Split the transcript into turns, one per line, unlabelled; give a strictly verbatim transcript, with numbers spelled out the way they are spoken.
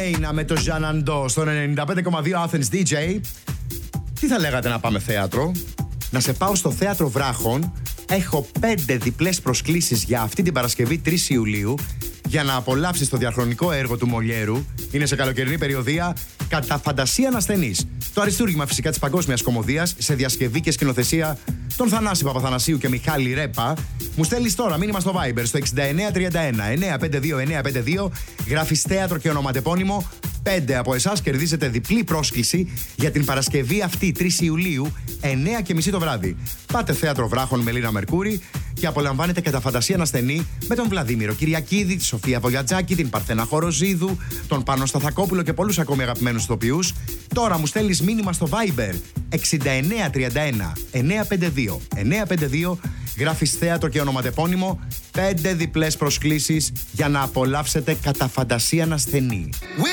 Elena με το Ζαναντό στον ενενήντα πέντε κόμμα δύο Athens ντι τζέι. Τι θα λέγατε να πάμε θέατρο? Να σε πάω στο Θέατρο Βράχων. Έχω πέντε διπλές προσκλήσεις για αυτή την Παρασκευή τρεις Ιουλίου για να απολαύσεις το διαχρονικό έργο του Μολιέρου. Είναι σε καλοκαιρινή περιοδία. Κατά φαντασία να ασθενείς. Το αριστούργημα φυσικά της παγκόσμιας κωμωδίας σε διασκευή και σκηνοθεσία των Θανάση Παπαθανασίου και Μιχάλη Ρέπα. Μου στέλνεις τώρα μήνυμα στο Viber στο εξήντα εννέα τριάντα ένα εννιακόσια πενήντα δύο εννιακόσια πενήντα δύο. Γράφεις θέατρο και ονοματεπώνυμο. Πέντε από εσάς κερδίζετε διπλή πρόσκληση για την Παρασκευή αυτή τρεις Ιουλίου, εννιά και μισή το βράδυ. Πάτε Θέατρο Βράχων με Λίνα Μερκούρη και απολαμβάνετε κατά φαντασία να στενεί με τον Βλαδίμηρο Κυριακίδη, τη Σοφία Βολιατζάκη, την Παρθένα Χοροζίδου, τον Πάνο Σταθακόπουλο και πολλούς ακόμη αγαπημένους ηθοποιούς. Τώρα μου στέλνεις μήνυμα στο Viber εξήντα εννέα τριάντα ένα εννιακόσια πενήντα δύο εννιακόσια πενήντα δύο. Γράφεις θέατρο και ονοματεπώνυμο. Πέντε διπλές προσκλήσεις για να απολαύσετε κατά φαντασία να στενεί.